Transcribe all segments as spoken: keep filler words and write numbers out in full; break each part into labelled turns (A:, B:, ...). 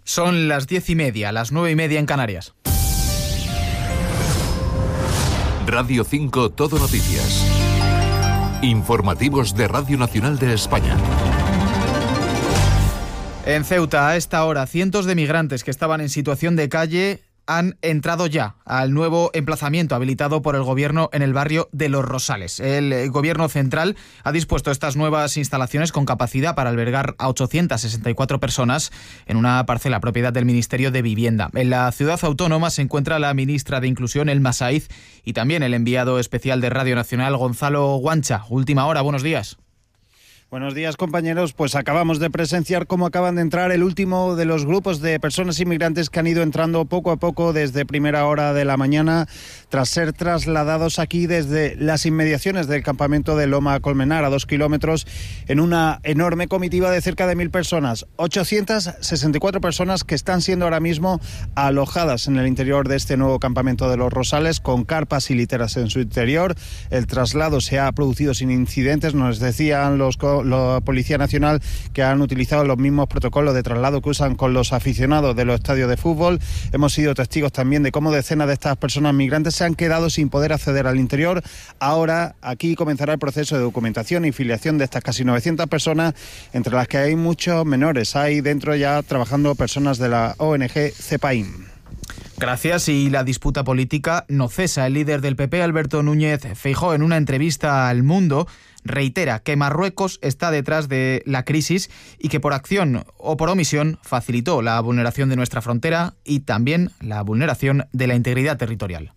A: Son las diez y media, las nueve y media en Canarias.
B: Radio cinco Todo Noticias. Informativos de Radio Nacional de España.
A: En Ceuta, a esta hora, cientos de migrantes que estaban en situación de calle han entrado ya al nuevo emplazamiento habilitado por el Gobierno en el barrio de Los Rosales. El Gobierno central ha dispuesto estas nuevas instalaciones con capacidad para albergar a ochocientas sesenta y cuatro personas en una parcela propiedad del Ministerio de Vivienda. En la ciudad autónoma se encuentra la ministra de Inclusión, Elma Saiz, y también el enviado especial de Radio Nacional, Gonzalo Guancha. Última hora, buenos días.
C: Buenos días, compañeros. Pues acabamos de presenciar cómo acaban de entrar el último de los grupos de personas inmigrantes que han ido entrando poco a poco desde primera hora de la mañana, tras ser trasladados aquí desde las inmediaciones del campamento de Loma Colmenar, a dos kilómetros, en una enorme comitiva de cerca de mil personas. ochocientas sesenta y cuatro personas que están siendo ahora mismo alojadas en el interior de este nuevo campamento de Los Rosales, con carpas y literas en su interior. El traslado se ha producido sin incidentes, nos decían los la Policía Nacional que han utilizado los mismos protocolos de traslado que usan con los aficionados de los estadios de fútbol. Hemos sido testigos también de cómo decenas de estas personas migrantes se han quedado sin poder acceder al interior. Ahora aquí comenzará el proceso de documentación y filiación de estas casi novecientas personas, entre las que hay muchos menores. Hay dentro ya trabajando personas de la O N G CEPAIN.
A: Gracias. Y la disputa política no cesa. El líder del P P, Alberto Núñez Feijóo, en una entrevista al Mundo, reitera que Marruecos está detrás de la crisis y que por acción o por omisión facilitó la vulneración de nuestra frontera y también la vulneración de la integridad territorial.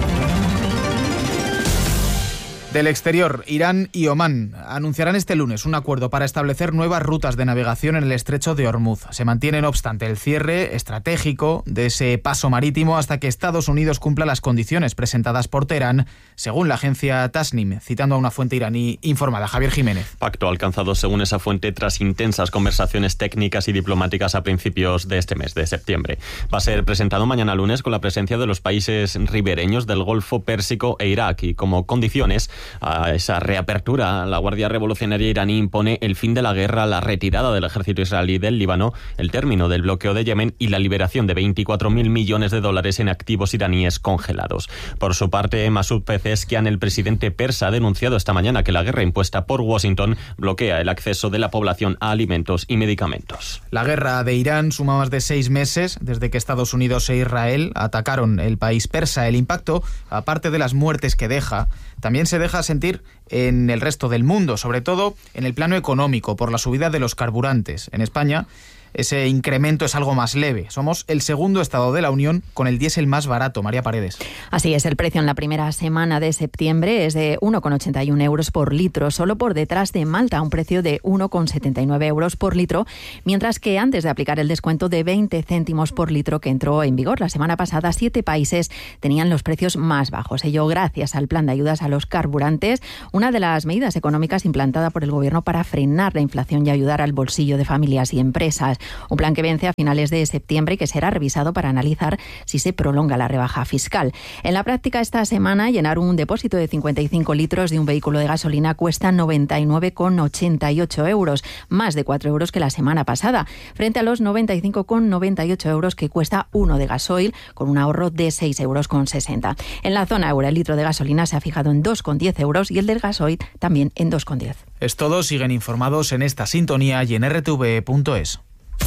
A: Del exterior, Irán y Omán anunciarán este lunes un acuerdo para establecer nuevas rutas de navegación en el estrecho de Hormuz. Se mantiene, no obstante, el cierre estratégico de ese paso marítimo hasta que Estados Unidos cumpla las condiciones presentadas por Teherán, según la agencia Tasnim, citando a una fuente iraní informada. Javier Jiménez.
D: Pacto alcanzado, según esa fuente, tras intensas conversaciones técnicas y diplomáticas a principios de este mes de septiembre. Va a ser presentado mañana lunes con la presencia de los países ribereños del Golfo Pérsico e Irak, y como condiciones a esa reapertura, la Guardia Revolucionaria iraní impone el fin de la guerra, la retirada del ejército israelí del Líbano, el término del bloqueo de Yemen y la liberación de veinticuatro mil millones de dólares en activos iraníes congelados. Por su parte, Masoud Pezeshkian, el presidente persa, ha denunciado esta mañana que la guerra impuesta por Washington bloquea el acceso de la población a alimentos y medicamentos.
A: La guerra de Irán suma más de seis meses desde que Estados Unidos e Israel atacaron el país persa. El impacto, aparte de las muertes que deja, también se deja sentir en el resto del mundo, sobre todo en el plano económico, por la subida de los carburantes. En España, ese incremento es algo más leve. Somos el segundo estado de la Unión con el diésel más barato. María Paredes.
E: Así es, el precio en la primera semana de septiembre es de uno coma ochenta y uno euros por litro, solo por detrás de Malta, un precio de uno coma setenta y nueve euros por litro, mientras que antes de aplicar el descuento de veinte céntimos por litro que entró en vigor la semana pasada, siete países tenían los precios más bajos. Ello gracias al plan de ayudas a los carburantes, una de las medidas económicas implantada por el Gobierno para frenar la inflación y ayudar al bolsillo de familias y empresas. Un plan que vence a finales de septiembre y que será revisado para analizar si se prolonga la rebaja fiscal. En la práctica, esta semana, llenar un depósito de cincuenta y cinco litros de un vehículo de gasolina cuesta noventa y nueve coma ochenta y ocho euros, más de cuatro euros que la semana pasada, frente a los noventa y cinco coma noventa y ocho euros que cuesta uno de gasoil, con un ahorro de seis euros con sesenta. En la zona euro, el litro de gasolina se ha fijado en dos coma diez euros y el del gasoil también en dos coma diez.
A: Es todo. Siguen informados en esta sintonía y en r t v punto es.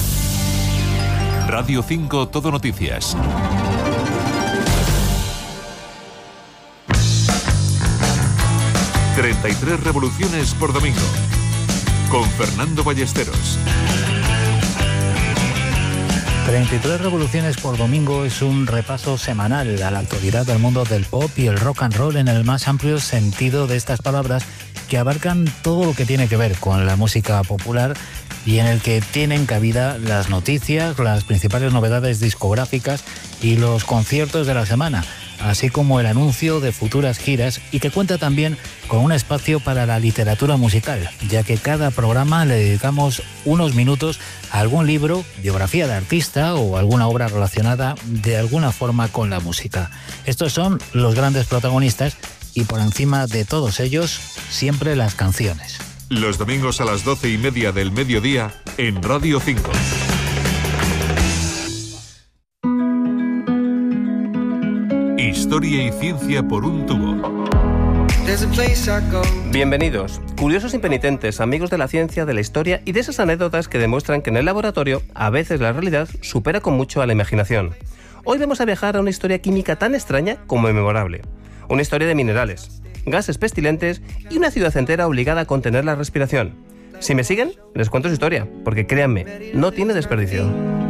B: Radio cinco Todo Noticias. treinta y tres revoluciones por domingo. Con Fernando Ballesteros.
F: treinta y tres revoluciones por domingo es un repaso semanal a la actualidad del mundo del pop y el rock and roll en el más amplio sentido de estas palabras, que abarcan todo lo que tiene que ver con la música popular y en el que tienen cabida las noticias, las principales novedades discográficas y los conciertos de la semana, así como el anuncio de futuras giras, y que cuenta también con un espacio para la literatura musical, ya que cada programa le dedicamos unos minutos a algún libro, biografía de artista o alguna obra relacionada de alguna forma con la música. Estos son los grandes protagonistas y por encima de todos ellos, siempre las canciones.
B: Los domingos a las doce y media del mediodía en Radio cinco. historia y ciencia por un tubo.
G: Bienvenidos, curiosos impenitentes, amigos de la ciencia, de la historia y de esas anécdotas que demuestran que en el laboratorio a veces la realidad supera con mucho a la imaginación. Hoy vamos a viajar a una historia química tan extraña como memorable. Una historia de minerales, gases pestilentes y una ciudad entera obligada a contener la respiración. Si me siguen, les cuento su historia, porque créanme, no tiene desperdicio.